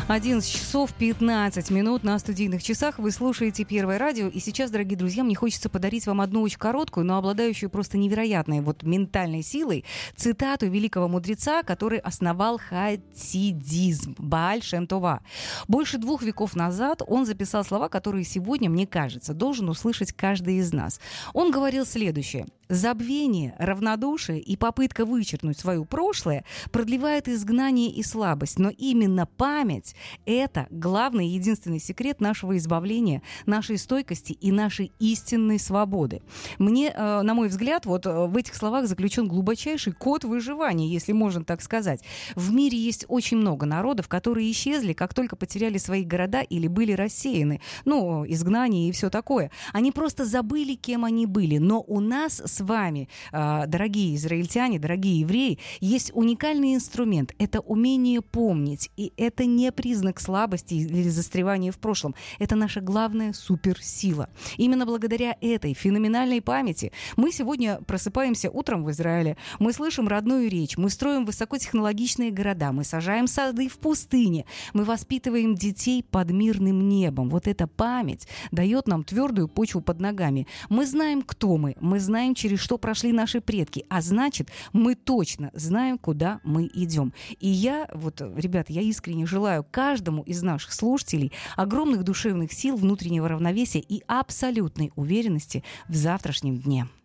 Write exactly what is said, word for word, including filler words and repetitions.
одиннадцать часов пятнадцать минут на студийных часах. Вы слушаете Первое радио. И сейчас, дорогие друзья, мне хочется подарить вам одну очень короткую, но обладающую просто невероятной вот ментальной силой цитату великого мудреца, который основал хасидизм, Бааль Шем Това. Больше двух веков назад он записал слова, которые сегодня, мне кажется, должен услышать каждый из нас. Он говорил следующее. Забвение, равнодушие и попытка вычеркнуть свое прошлое продлевает изгнание и слабость. Но именно память — это главный и единственный секрет нашего избавления, нашей стойкости и нашей истинной свободы. Мне, э, на мой взгляд, вот э, в этих словах заключен глубочайший код выживания, если можно так сказать. В мире есть очень много народов, которые исчезли, как только потеряли свои города или были рассеяны. Ну, изгнание и все такое. Они просто забыли, кем они были. Но у нас с вами, дорогие израильтяне, дорогие евреи, есть уникальный инструмент. Это умение помнить. И это не признак слабости или застревания в прошлом. Это наша главная суперсила. Именно благодаря этой феноменальной памяти мы сегодня просыпаемся утром в Израиле, мы слышим родную речь, мы строим высокотехнологичные города, мы сажаем сады в пустыне, мы воспитываем детей под мирным небом. Вот эта память дает нам твердую почву под ногами. Мы знаем, кто мы, мы знаем, через что прошли наши предки, а значит, мы точно знаем, куда мы идем. И я, вот, ребята, я искренне желаю каждому из наших слушателей огромных душевных сил, внутреннего равновесия и абсолютной уверенности в завтрашнем дне.